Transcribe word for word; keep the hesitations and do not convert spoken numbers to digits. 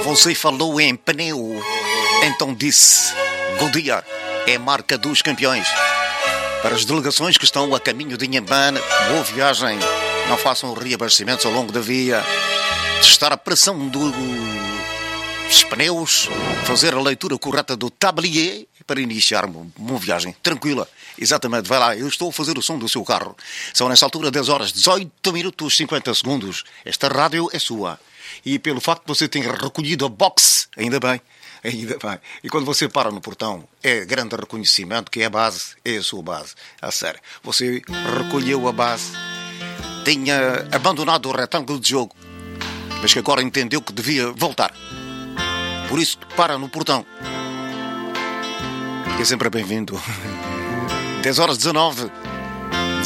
Você falou em pneu, então disse: Goodyear é a marca dos campeões. Para as delegações que estão a caminho de Inhambane, boa viagem. Não façam reabastecimentos ao longo da via. Testar a pressão dos pneus, fazer a leitura correta do tablier para iniciar uma viagem tranquila. Exatamente, vai lá, eu estou a fazer o som do seu carro. São nessa altura dez horas, dezoito minutos, cinquenta segundos. Esta rádio é sua. E pelo facto de você ter recolhido a box, ainda bem, ainda bem. E quando você para no portão, é grande reconhecimento que é a base, é a sua base. A sério, você recolheu a base, tinha abandonado o retângulo de jogo, mas que agora entendeu que devia voltar. Por isso, para no portão. É sempre bem-vindo. dez horas dezanove.